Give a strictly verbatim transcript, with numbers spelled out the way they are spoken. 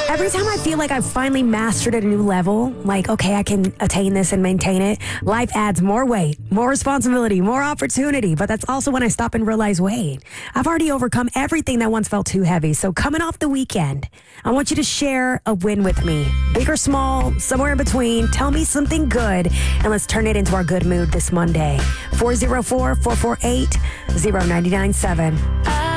Every time I feel like I've finally mastered at a new level, like, okay, I can attain this and maintain it, life adds more weight, more responsibility, more opportunity. But that's also when I stop and realize, wait, I've already overcome everything that once felt too heavy. So coming off the weekend, I want you to share a win with me. Big or small, somewhere in between. Tell me something good, and let's turn it into our good mood this Monday. four oh four, four four eight, oh nine nine seven.